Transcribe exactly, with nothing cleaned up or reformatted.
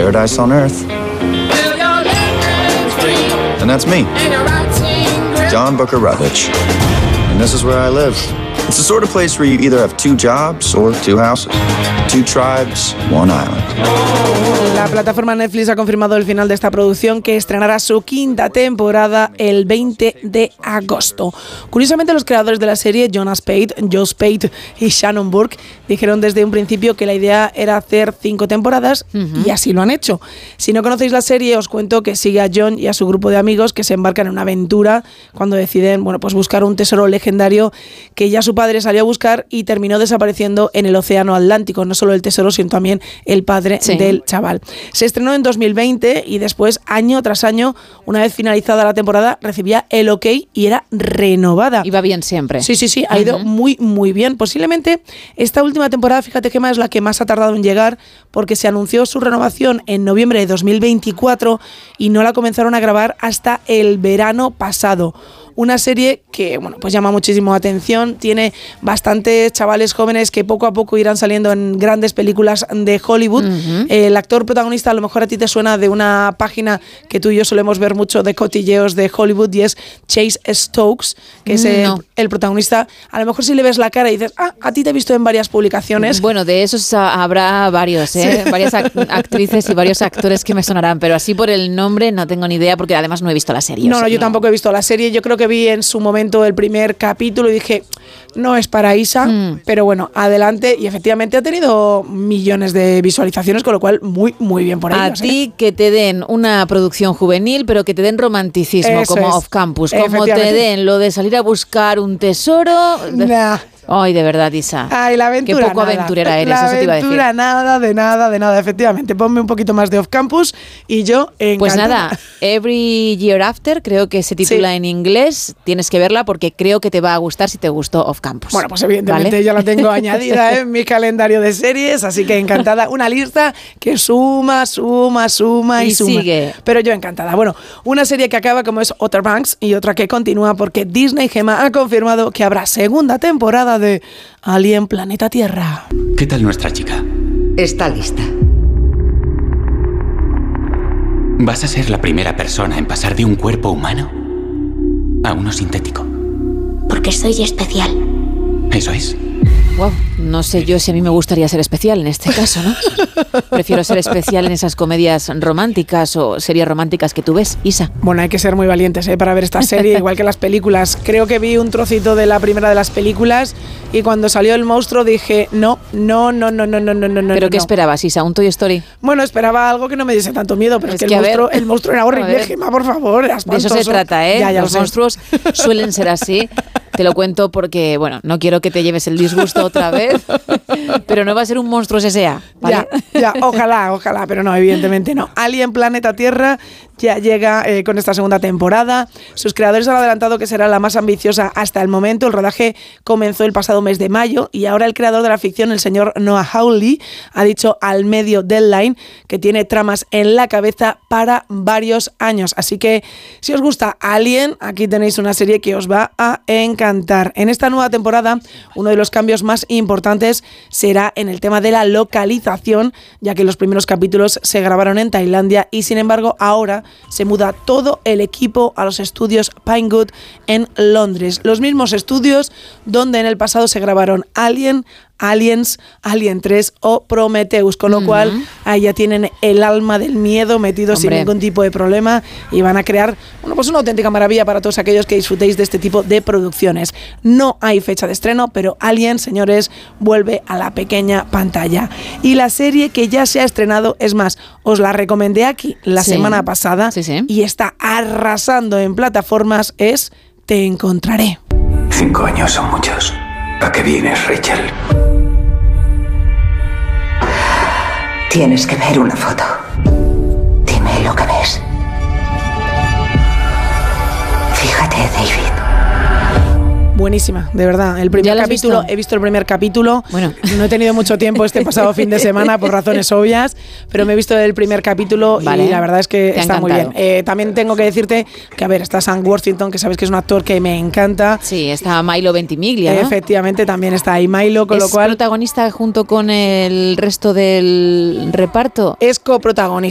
paradise on earth. And that's me, John Booker Rutledge. And this is where I live. It's the sort of place where you either have two jobs or two houses, two tribes, one island. La plataforma Netflix ha confirmado el final de esta producción, que estrenará su quinta temporada el veinte de agosto. Curiosamente, los creadores de la serie, Jonas Spade, Joe Spade y Shannon Burke, dijeron desde un principio que la idea era hacer cinco temporadas, uh-huh. y así lo han hecho. Si no conocéis la serie, os cuento que sigue a John y a su grupo de amigos que se embarcan en una aventura cuando deciden, bueno, pues buscar un tesoro legendario que ya su padre salió a buscar y terminó desapareciendo en el océano Atlántico. No solo el tesoro, sino también el padre sí. del chaval. Se estrenó en dos mil veinte y después, año tras año, una vez finalizada la temporada, recibía el ok y era renovada. Iba bien siempre. Sí, sí, sí, ha uh-huh. ido muy, muy bien. Posiblemente esta última temporada, fíjate, Gemma, es la que más ha tardado en llegar, porque se anunció su renovación en noviembre de dos mil veinticuatro y no la comenzaron a grabar hasta el verano pasado. Una serie que, bueno, pues llama muchísimo la atención, tiene bastantes chavales jóvenes que poco a poco irán saliendo en grandes películas de Hollywood. Uh-huh. El actor protagonista, a lo mejor a ti te suena de una página que tú y yo solemos ver mucho de cotilleos de Hollywood, y es Chase Stokes, que es el, no. el protagonista. A lo mejor si le ves la cara y dices, ah, a ti te he visto en varias publicaciones. Bueno, de esos habrá varios, ¿eh? Sí. Varias actrices y varios actores que me sonarán, pero así por el nombre no tengo ni idea, porque además no he visto la serie. No, o sea, no, yo no. tampoco he visto la serie. Yo creo que vi en su momento el primer capítulo y dije, no es para Isa, mm. pero bueno, adelante, y efectivamente ha tenido millones de visualizaciones, con lo cual muy, muy bien por ellos. A ti ¿eh? que te den una producción juvenil, pero que te den romanticismo, Eso como es. Off Campus, como te den lo de salir a buscar un tesoro. Nah. Ay, de verdad, Isa. Ay, la aventura. Qué poco nada. aventurera eres, la eso te iba a decir. La aventura, nada, de nada, de nada, efectivamente. Ponme un poquito más de Off Campus y yo encantada. Pues nada, Every Year After, creo que se titula sí. en inglés. Tienes que verla porque creo que te va a gustar si te gustó Off Campus. Bueno, pues evidentemente ¿vale? ya la tengo añadida en mi calendario de series, así que encantada. Una lista que suma, suma, suma y, y suma. sigue. Pero yo encantada. Bueno, una serie que acaba como es Outer Banks y otra que continúa porque Disney, Gemma, ha confirmado que habrá segunda temporada de Alien Planeta Tierra. ¿Qué tal nuestra chica? Está lista. Vas a ser la primera persona en pasar de un cuerpo humano a uno sintético. Porque soy especial. Eso es. Wow, no sé yo si a mí me gustaría ser especial en este caso, ¿no? Prefiero ser especial en esas comedias románticas o series románticas que tú ves, Isa. Bueno, hay que ser muy valientes, ¿eh? Para ver esta serie, igual que las películas. Creo que vi un trocito de la primera de las películas y cuando salió el monstruo dije, no, no, no, no, no, no, no, no. ¿Pero no, qué no. esperabas, Isa? ¿Un Toy Story? Bueno, esperaba algo que no me diese tanto miedo, pero es, es que, que el, monstruo, el monstruo era horrible, Gemma, por favor, era espantoso. De eso se trata, ¿eh? Ya, ya Los monstruos suelen ser así. Te lo cuento porque, bueno, no quiero que te lleves el disgusto otra vez, pero no va a ser un Monstruos S A, ¿vale? Ya, ya, ojalá, ojalá, pero no, evidentemente no. Alien Planeta Tierra ya llega eh, con esta segunda temporada. Sus creadores han adelantado que será la más ambiciosa hasta el momento. El rodaje comenzó el pasado mes de mayo y ahora el creador de la ficción, el señor Noah Hawley, ha dicho al medio Deadline que tiene tramas en la cabeza para varios años. Así que si os gusta Alien, aquí tenéis una serie que os va a encantar. En esta nueva temporada, uno de los cambios más importantes será en el tema de la localización, ya que los primeros capítulos se grabaron en Tailandia y sin embargo ahora se muda todo el equipo a los estudios Pinewood en Londres. Los mismos estudios donde en el pasado se grabaron Alien, Aliens, Alien tres o Prometheus, con lo uh-huh. cual ahí ya tienen el alma del miedo metido Hombre. sin ningún tipo de problema y van a crear, bueno, pues una auténtica maravilla para todos aquellos que disfrutéis de este tipo de producciones. No hay fecha de estreno, pero Alien, señores, vuelve a la pequeña pantalla. Y la serie que ya se ha estrenado, es más, os la recomendé aquí la sí. semana pasada sí, sí. y está arrasando en plataformas, es Te Encontraré. Cinco años son muchos. ¿A qué vienes, Rachel? Tienes que ver una foto. Dime lo que ves. Fíjate, David. Buenísima, de verdad. El primer capítulo, visto? he visto el primer capítulo. Bueno, no he tenido mucho tiempo este pasado fin de semana por razones obvias, pero me he visto el primer capítulo vale. y la verdad es que está muy bien. Eh, también tengo que decirte que, a ver, está Sam Worthington, que sabes que es un actor que me encanta. Sí, está Milo Ventimiglia, ¿no? Efectivamente, también está ahí Milo, con ¿Es lo cual... protagonista junto con el resto del reparto? Es coprotagonista.